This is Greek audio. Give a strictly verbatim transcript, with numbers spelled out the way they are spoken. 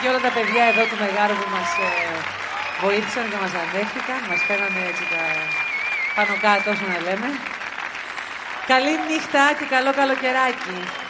και όλα τα παιδιά εδώ του Μεγάρου που μας ε, βοήθησαν και μας ανέχτηκαν, μας φέρανε έτσι τα πάνω κάτω όσο να λέμε. Καλή νύχτα και καλό καλοκαιράκι.